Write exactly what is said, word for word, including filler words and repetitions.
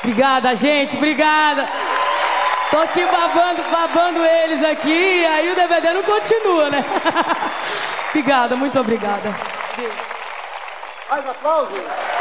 Obrigada, gente, obrigada. Tô aqui babando, babando eles aqui, e aí o D V D não continua, né? Obrigada, muito obrigada. Mais aplausos.